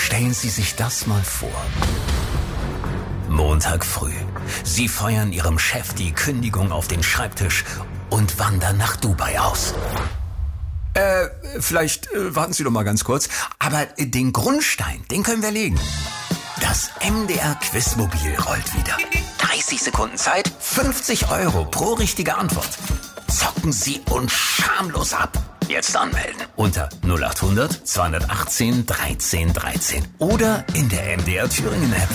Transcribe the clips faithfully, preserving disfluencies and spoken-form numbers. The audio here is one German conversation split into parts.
Stellen Sie sich das mal vor. Montag früh. Sie feuern Ihrem Chef die Kündigung auf den Schreibtisch und wandern nach Dubai aus. Äh, vielleicht äh, warten Sie doch mal ganz kurz. Aber äh, den Grundstein, den können wir legen. Das M D R-Quizmobil rollt wieder. dreißig Sekunden Zeit, fünfzig Euro pro richtige Antwort. Zocken Sie uns schamlos ab. Jetzt anmelden unter null acht hundert zweihundertachtzehn dreizehn dreizehn oder in der M D R Thüringen App.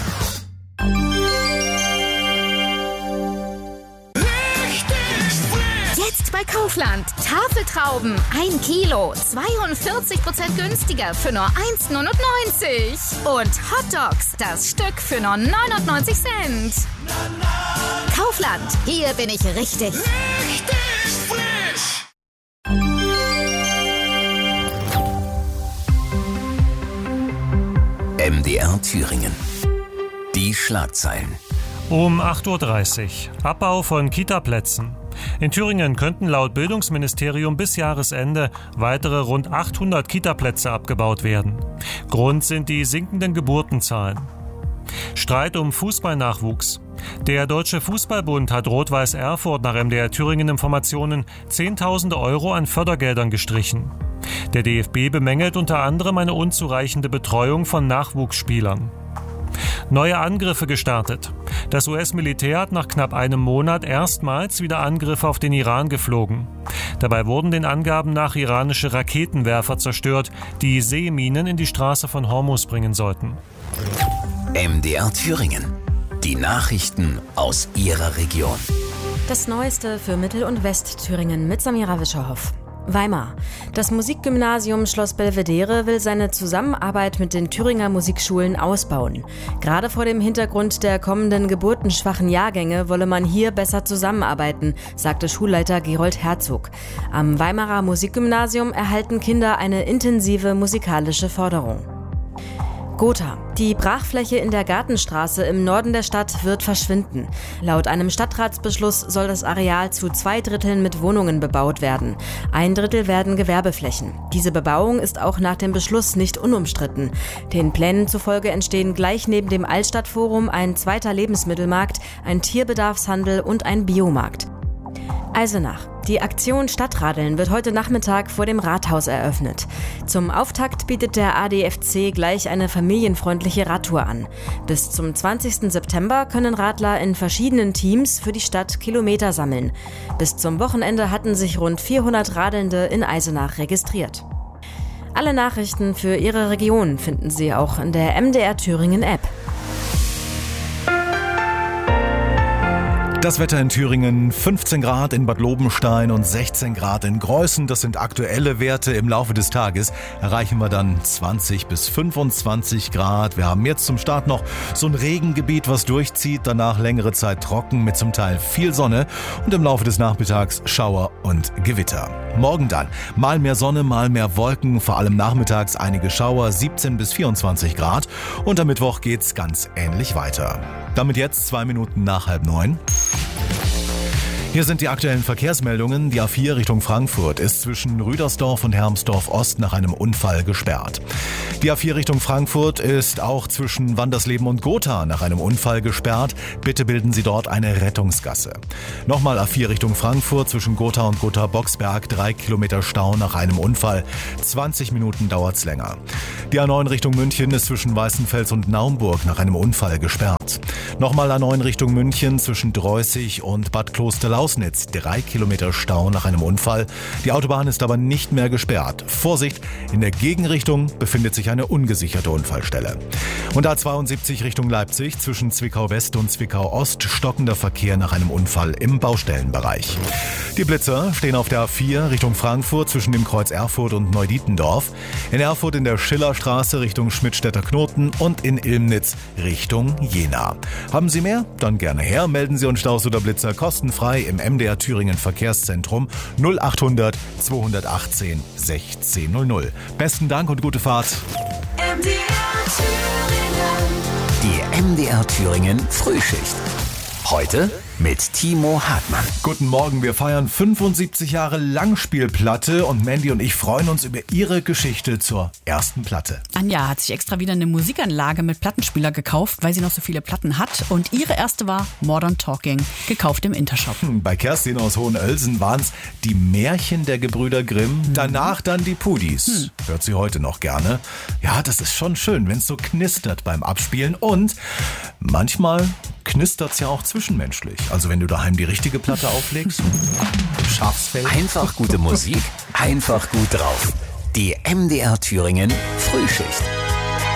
Jetzt bei Kaufland. Tafeltrauben. ein Kilo. zweiundvierzig Prozent günstiger für nur eins Komma neunundneunzig. Und Hotdogs. Das Stück für nur neunundneunzig Cent. Kaufland. Hier bin ich richtig. Richtig frisch. M D R Thüringen. Die Schlagzeilen. Um acht Uhr dreißig. Abbau von Kita-Plätzen. In Thüringen könnten laut Bildungsministerium bis Jahresende weitere rund achthundert Kita-Plätze abgebaut werden. Grund sind die sinkenden Geburtenzahlen. Streit um Fußballnachwuchs. Der Deutsche Fußballbund hat Rot-Weiß Erfurt nach M D R Thüringen Informationen Zehntausende Euro an Fördergeldern gestrichen. Der D F B bemängelt unter anderem eine unzureichende Betreuung von Nachwuchsspielern. Neue Angriffe gestartet. Das U S-Militär hat nach knapp einem Monat erstmals wieder Angriffe auf den Iran geflogen. Dabei wurden den Angaben nach iranische Raketenwerfer zerstört, die Seeminen in die Straße von Hormuz bringen sollten. M D R Thüringen. Die Nachrichten aus Ihrer Region. Das Neueste für Mittel- und Westthüringen mit Samira Wischerhoff. Weimar. Das Musikgymnasium Schloss Belvedere will seine Zusammenarbeit mit den Thüringer Musikschulen ausbauen. Gerade vor dem Hintergrund der kommenden geburtenschwachen Jahrgänge wolle man hier besser zusammenarbeiten, sagte Schulleiter Gerold Herzog. Am Weimarer Musikgymnasium erhalten Kinder eine intensive musikalische Förderung. Gotha. Die Brachfläche in der Gartenstraße im Norden der Stadt wird verschwinden. Laut einem Stadtratsbeschluss soll das Areal zu zwei Dritteln mit Wohnungen bebaut werden. Ein Drittel werden Gewerbeflächen. Diese Bebauung ist auch nach dem Beschluss nicht unumstritten. Den Plänen zufolge entstehen gleich neben dem Altstadtforum ein zweiter Lebensmittelmarkt, ein Tierbedarfshandel und ein Biomarkt. Eisenach. Die Aktion Stadtradeln wird heute Nachmittag vor dem Rathaus eröffnet. Zum Auftakt bietet der A D F C gleich eine familienfreundliche Radtour an. Bis zum zwanzigsten September können Radler in verschiedenen Teams für die Stadt Kilometer sammeln. Bis zum Wochenende hatten sich rund vierhundert Radelnde in Eisenach registriert. Alle Nachrichten für Ihre Region finden Sie auch in der M D R Thüringen App. Das Wetter in Thüringen, fünfzehn Grad in Bad Lobenstein und sechzehn Grad in Greußen. Das sind aktuelle Werte. Im Laufe des Tages erreichen wir dann zwanzig bis fünfundzwanzig Grad. Wir haben jetzt zum Start noch so ein Regengebiet, was durchzieht. Danach längere Zeit trocken mit zum Teil viel Sonne. Und im Laufe des Nachmittags Schauer und Gewitter. Morgen dann mal mehr Sonne, mal mehr Wolken. Vor allem nachmittags einige Schauer, siebzehn bis vierundzwanzig Grad. Und am Mittwoch geht's ganz ähnlich weiter. Damit jetzt zwei Minuten nach halb neun. Hier sind die aktuellen Verkehrsmeldungen. Die A vier Richtung Frankfurt ist zwischen Rüdersdorf und Hermsdorf Ost nach einem Unfall gesperrt. Die A vier Richtung Frankfurt ist auch zwischen Wandersleben und Gotha nach einem Unfall gesperrt. Bitte bilden Sie dort eine Rettungsgasse. Nochmal A vier Richtung Frankfurt zwischen Gotha und Gotha-Boxberg. Drei Kilometer Stau nach einem Unfall. zwanzig Minuten dauert's länger. Die A neun Richtung München ist zwischen Weißenfels und Naumburg nach einem Unfall gesperrt. Nochmal A neun Richtung München zwischen Dreußig und Bad Klosterlausnitz. Drei Kilometer Stau nach einem Unfall. Die Autobahn ist aber nicht mehr gesperrt. Vorsicht, in der Gegenrichtung befindet sich eine ungesicherte Unfallstelle. Und A zweiundsiebzig Richtung Leipzig zwischen Zwickau West und Zwickau Ost stockender Verkehr nach einem Unfall im Baustellenbereich. Die Blitzer stehen auf der A vier Richtung Frankfurt zwischen dem Kreuz Erfurt und Neudietendorf. In Erfurt in der Schillerstraße Richtung Schmidtstädter Knoten und in Ilmnitz Richtung Jena. Haben Sie mehr? Dann gerne her. Melden Sie uns Staus oder Blitzer kostenfrei im M D R Thüringen Verkehrszentrum null achthundert zweihundertachtzehn sechzehn null null. Besten Dank und gute Fahrt. M D R Thüringen. Die M D R Thüringen Frühschicht. Heute mit Timo Hartmann. Guten Morgen, wir feiern fünfundsiebzig Jahre Langspielplatte und Mandy und ich freuen uns über Ihre Geschichte zur ersten Platte. Anja hat sich extra wieder eine Musikanlage mit Plattenspieler gekauft, weil sie noch so viele Platten hat. Und ihre erste war Modern Talking, gekauft im Intershop. Hm, bei Kerstin aus Hohenölsen waren es die Märchen der Gebrüder Grimm, hm. danach dann die Pudis. Hm. Hört sie heute noch gerne. Ja, das ist schon schön, wenn es so knistert beim Abspielen und manchmal knistert's ja auch zwischenmenschlich. Also wenn du daheim die richtige Platte auflegst, Schafsfeld. Einfach gute Musik, einfach gut drauf. Die M D R Thüringen Frühschicht.